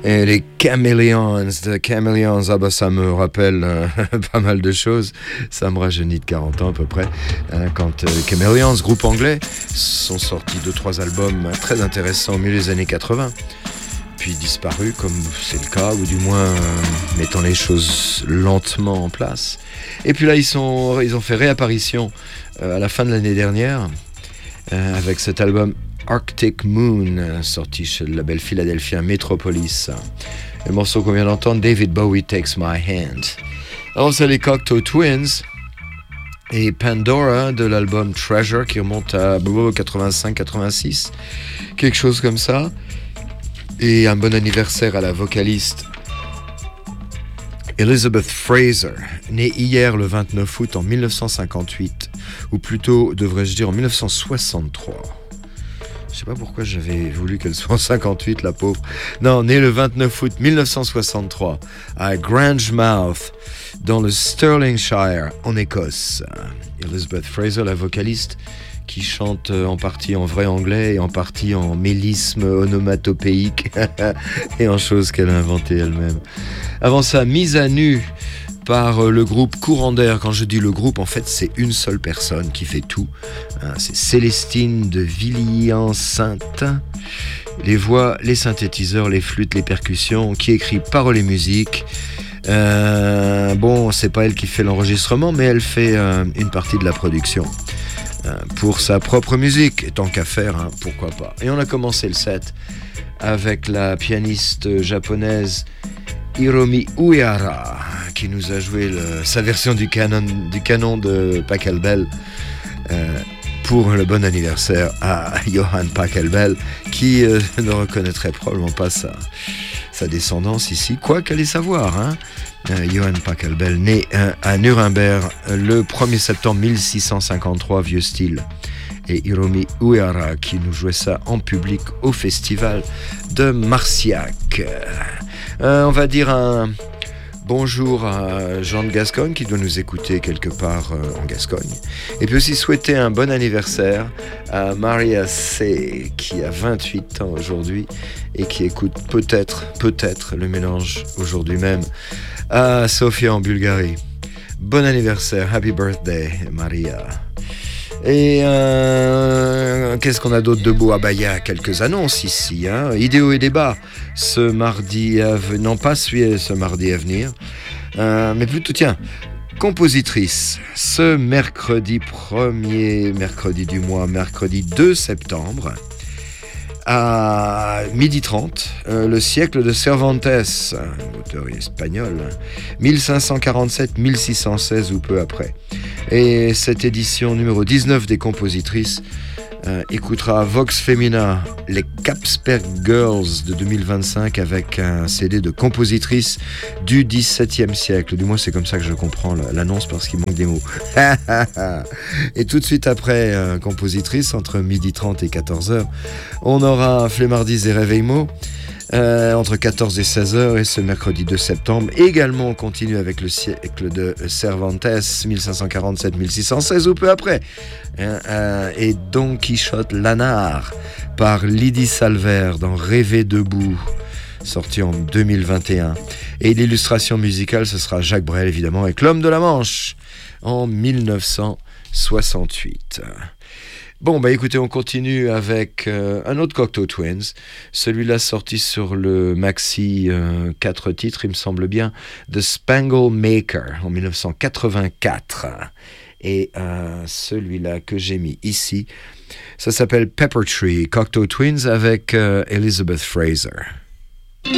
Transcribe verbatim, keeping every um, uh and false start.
Et les Chameleons, The Chameleons, ah bah ça me rappelle euh, pas mal de choses. Ça me rajeunit de quarante ans à peu près. Hein, quand euh, Chameleons, groupe anglais, sont sortis deux trois albums très intéressants au milieu des années quatre-vingts. Puis disparus, comme c'est le cas, ou du moins euh, mettant les choses lentement en place. Et puis là, ils, sont, ils ont fait réapparition euh, à la fin de l'année dernière euh, avec cet album Arctic Moon, sorti chez le label philadelphien Metropolis. Le morceau qu'on vient d'entendre, David Bowie Takes My Hand. Alors c'est les Cocteau Twins et Pandora de l'album Treasure qui remonte à quatre-vingt-cinq quatre-vingt-six, quelque chose comme ça. Et un bon anniversaire à la vocaliste Elizabeth Fraser, née hier le vingt-neuf août en dix-neuf cent cinquante-huit, ou plutôt devrais-je dire en dix-neuf cent soixante-trois. Je sais pas pourquoi j'avais voulu qu'elle soit en cinquante-huit, la pauvre. Non, née le vingt-neuf août dix-neuf cent soixante-trois à Grangemouth, dans le Stirlingshire, en Écosse. Elizabeth Fraser, la vocaliste, qui chante en partie en vrai anglais et en partie en mélisme onomatopéique et en choses qu'elle a inventées elle-même. Avant ça, mise à nu par le groupe Courant d'air. Quand je dis le groupe, en fait, c'est une seule personne qui fait tout. C'est Célestine de Villiers-Sainte. Les voix, les synthétiseurs, les flûtes, les percussions, qui écrit paroles et musique. Euh, bon, c'est pas elle qui fait l'enregistrement, mais elle fait euh, une partie de la production. Euh, pour sa propre musique, et tant qu'à faire, hein, pourquoi pas. Et on a commencé le set avec la pianiste japonaise Hiromi Uehara, qui nous a joué le, sa version du canon, du canon de Pachelbel euh, pour le bon anniversaire à Johann Pachelbel, qui euh, ne reconnaîtrait probablement pas sa, sa descendance ici, quoi qu'allez savoir. Hein. Euh, Johann Pachelbel, né euh, à Nuremberg le premier septembre mille six cent cinquante-trois, vieux style. Et Hiromi Uehara qui nous jouait ça en public au festival de Marciac. Euh, on va dire un bonjour à Jean de Gascogne qui doit nous écouter quelque part euh, en Gascogne. Et puis aussi souhaiter un bon anniversaire à Maria C qui a vingt-huit ans aujourd'hui et qui écoute peut-être, peut-être le mélange aujourd'hui même à Sofia en Bulgarie. Bon anniversaire, happy birthday Maria. Et euh, qu'est-ce qu'on a d'autre de beau? Ah bah il y a quelques annonces ici, hein. Idéo et débat ce mardi à venir, non pas celui ce mardi à venir, euh, mais plutôt tiens, compositrice, ce mercredi premier, mercredi du mois, mercredi deux septembre, à midi trente, euh, le siècle de Cervantes, un auteur espagnol, mille cinq cent quarante-sept à mille six cent seize ou peu après. Et cette édition numéro dix-neuf des compositrices euh, écoutera Vox Femina, les Capsberg Girls de deux mille vingt-cinq avec un C D de compositrices du dix-septième siècle. Du moins c'est comme ça que je comprends l'annonce parce qu'il manque des mots. Et tout de suite après euh, compositrice, entre midi trente et quatorze heures, on aura Flemmardise et Réveillement. Euh, entre quatorze et seize heures, et ce mercredi deux septembre également on continue avec le siècle de Cervantes mille cinq cent quarante-sept à mille six cent seize ou peu après, euh, euh, et Don Quichotte Lanard par Lydie Salver dans Rêver debout, sorti en deux mille vingt et un, et l'illustration musicale ce sera Jacques Brel évidemment avec L'Homme de la Manche en mille neuf cent soixante-huit. Bon, bah écoutez, on continue avec euh, un autre Cocteau Twins, celui-là sorti sur le maxi euh, quatre titres, il me semble bien, The Spangle Maker en mille neuf cent quatre-vingt-quatre. Et euh, celui-là que j'ai mis ici, ça s'appelle Pepper Tree, Cocteau Twins avec euh, Elizabeth Fraser.